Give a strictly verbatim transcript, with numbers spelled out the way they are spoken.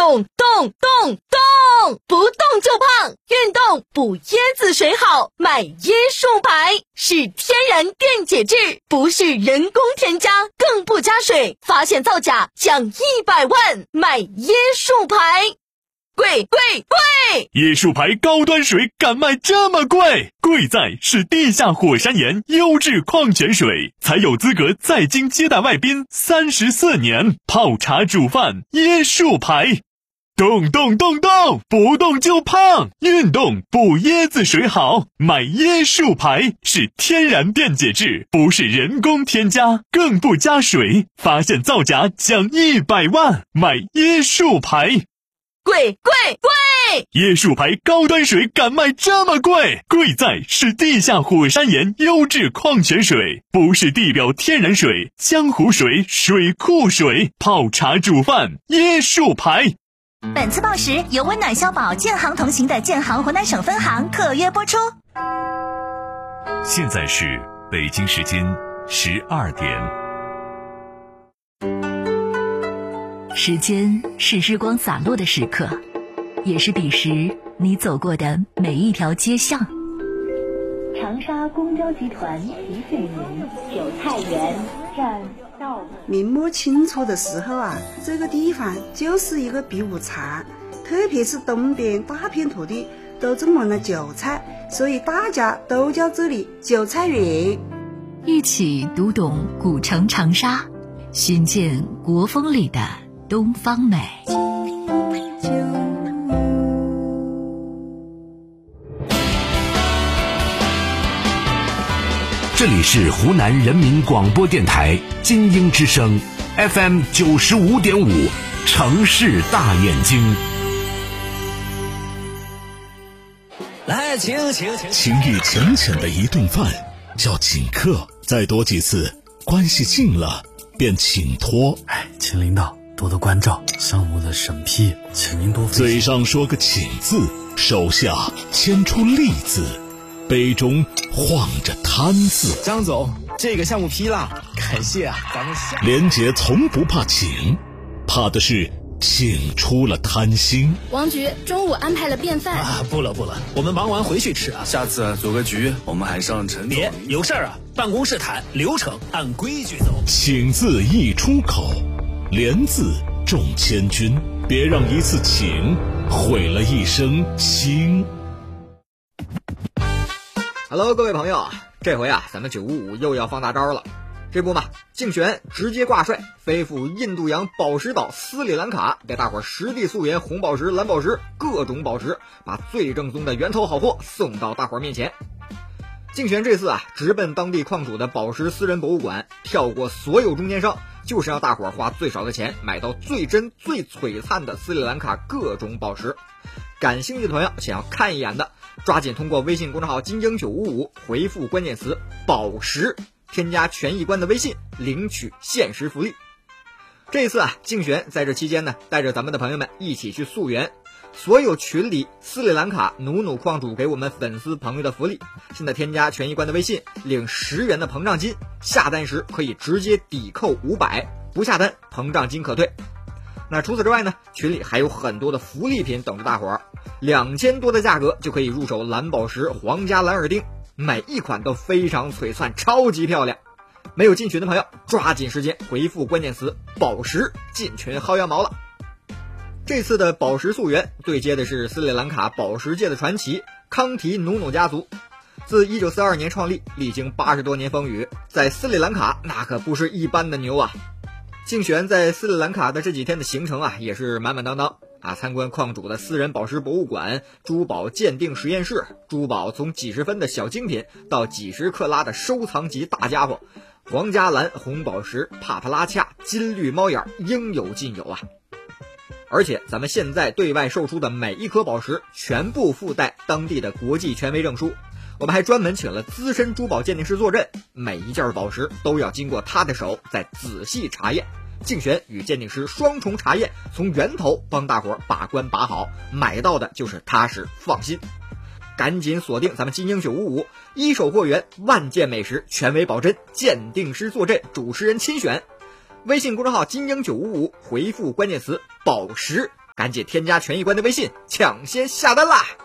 动动动动，不动就胖，运动补椰子水好，买椰树牌，是天然电解质，不是人工添加，更不加水，发现造假奖一百万，买椰树牌。贵贵贵！ 椰树牌高端水敢卖这么贵？贵在是地下火山岩优质矿泉水，才有资格在京接待外宾三十四年，泡茶煮饭椰树牌。动动动动，不动就胖，运动补椰子水好，买椰树牌，是天然电解质，不是人工添加，更不加水，发现造假奖一百万，买椰树牌。 贵贵贵！ 椰树牌高端水敢卖这么贵？贵在是地下火山岩优质矿泉水，不是地表天然水、江湖水、水库水，泡茶煮饭椰树牌。 本次报时由温暖消保建行同行的建行湖南省分行特约播出。 现在是北京时间十二点。 时间是日光洒落的时刻，也是彼时你走过的每一条街巷。 长沙公交集团提醒您，韭菜园站到了。 明摸清楚的时候啊，这个地方就是一个比武场，特别是东边大片土地都种满了韭菜，所以大家都叫这里韭菜园。 一起读懂古城长沙，寻见国风里的东方美。 这里是湖南人民广播电台金鹰之声 F M 九十五点五，城市大眼睛。 来，请请请， 情谊浅浅的一顿饭叫请客，再多几次，关系近了便请托。 哎，请领导多多关照，项目的审批，请您多费心。 嘴上说个请字，手下牵出利字，杯中晃着贪字。 张总，这个项目批了，感谢啊，咱们下。 连杰从不怕请，怕的是请出了贪心。 王局中午安排了便饭啊，不了不了，我们忙完回去吃啊。 下次组个局，我们还上陈总。 别有事儿啊，办公室谈，流程按规矩走。 请字一出口，连字中千军，别让一次请毁了一生心。 Hello， 各位朋友，这回啊，咱们九五五又要放大招了。这不嘛，竞选直接挂帅，飞赴印度洋宝石岛斯里兰卡，给大伙实地溯源红宝石、蓝宝石各种宝石，把最正宗的源头好货送到大伙面前。竞选这次啊，直奔当地矿主的宝石私人博物馆，跳过所有中间商，就是让大伙花最少的钱买到最真最璀璨的斯里兰卡各种宝石。感兴趣的朋友想要看一眼的，抓紧通过微信公众号金鹰九五五回复关键词宝石，添加权益官的微信领取限时福利。这一次啊，竞选在这期间呢，带着咱们的朋友们一起去溯源。所有群里斯里兰卡努努矿主给我们粉丝朋友的福利，现在添加权益官的微信领十元的膨胀金，下单时可以直接抵扣五百，不下单膨胀金可退。那除此之外呢，群里还有很多的福利品等着大伙儿，两千多的价格就可以入手蓝宝石皇家蓝耳钉，每一款都非常璀璨，超级漂亮。没有进群的朋友抓紧时间回复关键词宝石进群薅羊毛了。这次的宝石溯源对接的是斯里兰卡宝石界的传奇康提努努家族，自一九四二年创立，历经八十多年风雨，在斯里兰卡那可不是一般的牛啊。竞选在斯里兰卡的这几天的行程啊，也是满满当当啊！参观矿主的私人宝石博物馆、珠宝鉴定实验室，珠宝从几十分的小精品到几十克拉的收藏级大家伙，皇家蓝、红宝石、帕帕拉恰、金绿猫眼应有尽有啊！而且咱们现在对外售出的每一颗宝石全部附带当地的国际权威证书，我们还专门请了资深珠宝鉴定师坐镇，每一件宝石都要经过他的手再仔细查验。竞选与鉴定师双重查验，从源头帮大伙把关把好，买到的就是踏实放心。赶紧锁定咱们金鹰九五五，一手货源，万件美食，权威保真，鉴定师坐镇，主持人亲选。微信公众号金鹰九五五，回复关键词宝石赶紧添加权益官的微信，抢先下单啦！